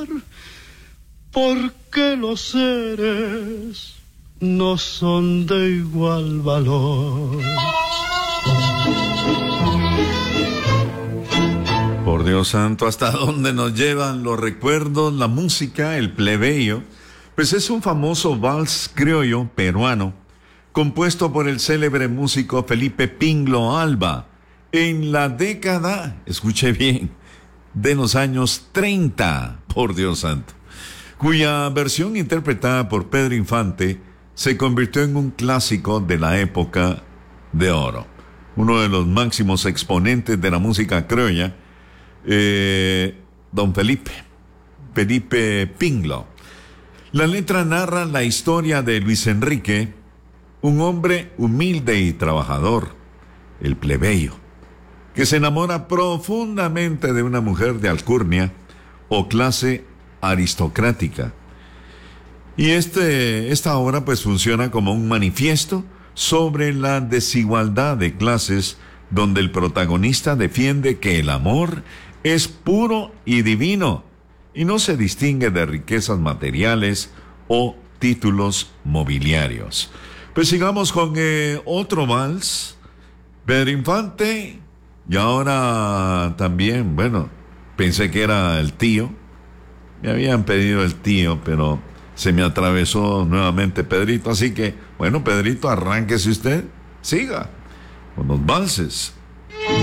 porque los seres no son de igual valor. Por Dios santo, ¿hasta dónde nos llevan los recuerdos, la música, el plebeyo? Pues es un famoso vals criollo peruano, compuesto por el célebre músico Felipe Pingló Alba, en la década, escuche bien, de los años 30, por Dios santo, cuya versión interpretada por Pedro Infante se convirtió en un clásico de la época de oro. Uno de los máximos exponentes de la música criolla, don Felipe Pingló. La letra narra la historia de Luis Enrique, un hombre humilde y trabajador, el plebeyo, que se enamora profundamente de una mujer de alcurnia o clase aristocrática. Y esta obra pues funciona como un manifiesto sobre la desigualdad de clases, donde el protagonista defiende que el amor es puro y divino y no se distingue de riquezas materiales o títulos mobiliarios. Pues sigamos con otro vals, Pedro Infante, y ahora también, bueno, pensé que era el tío, me habían pedido el tío, pero se me atravesó nuevamente Pedrito, así que, bueno, Pedrito, arránquese usted, siga con los valses.